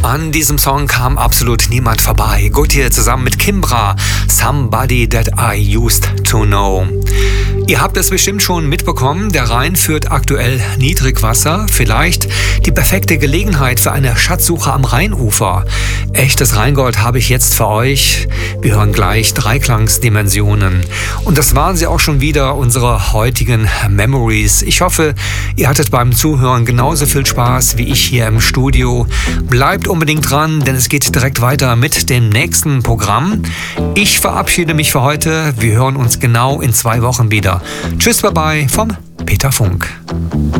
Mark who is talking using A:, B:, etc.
A: An diesem Song kam absolut niemand vorbei. Gotye zusammen mit Kimbra, Somebody That I Used to Know. Ihr habt es bestimmt schon mitbekommen, der Rhein führt aktuell Niedrigwasser. Vielleicht die perfekte Gelegenheit für eine Schatzsuche am Rheinufer. Echtes Rheingold habe ich jetzt für euch. Wir hören gleich Dreiklangsdimensionen. Und das waren sie auch schon wieder, unsere heutigen Memories. Ich hoffe, ihr hattet beim Zuhören genauso viel Spaß wie ich hier im Studio. Bleibt unbedingt dran, denn es geht direkt weiter mit dem nächsten Programm. Ich verabschiede mich für heute. Wir hören uns genau in 2 Wochen wieder. Tschüss, bye bye vom Peter Funk.